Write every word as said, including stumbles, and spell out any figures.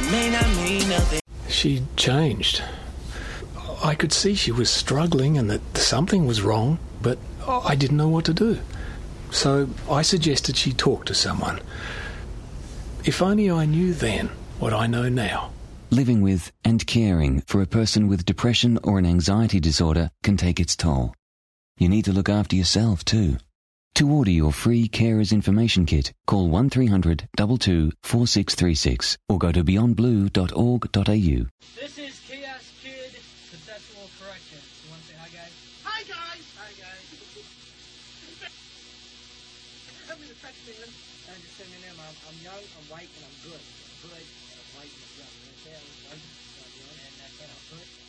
may not mean nothing. She changed. I could see she was struggling and that something was wrong, but I didn't know what to do. So I suggested she talk to someone. If only I knew then what I know now. Living with and caring for a person with depression or an anxiety disorder can take its toll. You need to look after yourself too. To order your free Carers Information Kit, call one three hundred, two two, four six three six or go to beyond blue dot org dot a u. This is Chaos Kid Conceptual Corrections. You want to say hi, guys? Hi, guys! Hi, guys. Help me to text me, man. I'm just sending them. I'm, I'm young, I'm white, and I'm good. I'm good, I'm white, and I'm young. You know what I'm saying? I'm white, I'm young, and that's it. I'm good.